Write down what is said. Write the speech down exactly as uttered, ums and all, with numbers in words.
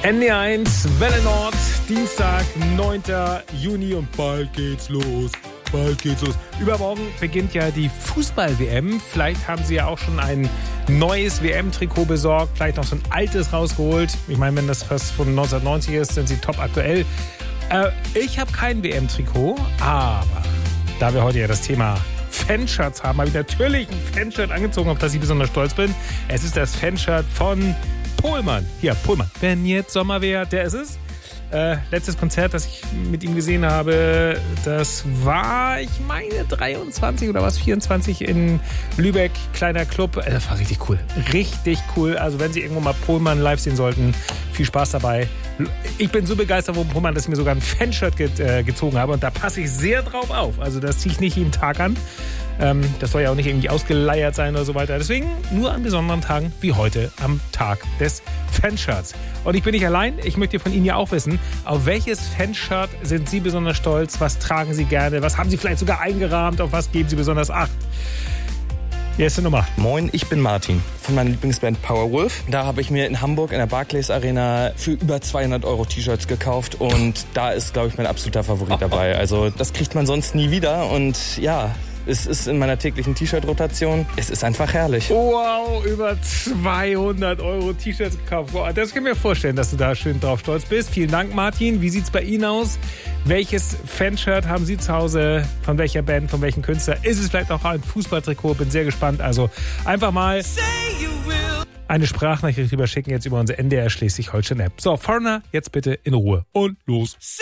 N D eins, Welle Nord, Dienstag, neunter Juni und bald geht's los. Bald geht's los. Übermorgen beginnt ja die Fußball-W M. Vielleicht haben Sie ja auch schon ein neues W M-Trikot besorgt, vielleicht noch so ein altes rausgeholt. Ich meine, wenn das fast von neunzehnhundertneunzig ist, sind Sie top aktuell. Äh, ich habe kein W M-Trikot, aber da wir heute ja das Thema Fanshirts haben, habe ich natürlich ein Fanshirt angezogen, auf das ich besonders stolz bin. Es ist das Fanshirt von Pohlmann. Hier, Pohlmann. Wenn jetzt Sommer wäre, der ist es. Äh, letztes Konzert, das ich mit ihm gesehen habe, das war, ich meine, dreiundzwanzig oder was, vierundzwanzig in Lübeck, kleiner Club. Äh, das war richtig cool. Richtig cool. Also wenn Sie irgendwo mal Pohlmann live sehen sollten, viel Spaß dabei. Ich bin so begeistert von Pohlmann, dass ich mir sogar ein Fanshirt ge- äh, gezogen habe und da passe ich sehr drauf auf. Also das ziehe ich nicht jeden Tag an. Ähm, das soll ja auch nicht irgendwie ausgeleiert sein oder so weiter. Deswegen nur an besonderen Tagen wie heute am Tag des Fanshirts. Und ich bin nicht allein. Ich möchte von Ihnen ja auch wissen, auf welches Fanshirt sind Sie besonders stolz? Was tragen Sie gerne? Was haben Sie vielleicht sogar eingerahmt? Auf was geben Sie besonders Acht? Hier ist die Nummer. Moin, ich bin Martin von meiner Lieblingsband Powerwolf. Da habe ich mir in Hamburg in der Barclays Arena für über zweihundert Euro T-Shirts gekauft und da ist, glaube ich, mein absoluter Favorit dabei. Also das kriegt man sonst nie wieder und ja, es ist in meiner täglichen T-Shirt-Rotation. Es ist einfach herrlich. Wow, über zweihundert Euro T-Shirts gekauft. Wow, das kann ich mir vorstellen, dass du da schön drauf stolz bist. Vielen Dank, Martin. Wie sieht's bei Ihnen aus? Welches Fanshirt haben Sie zu Hause? Von welcher Band, von welchem Künstler? Ist es vielleicht auch ein Fußballtrikot? Bin sehr gespannt. Also einfach mal eine Sprachnachricht rüberschicken jetzt über unsere N D R Schleswig-Holstein-App. So, Foreigner, jetzt bitte in Ruhe und los.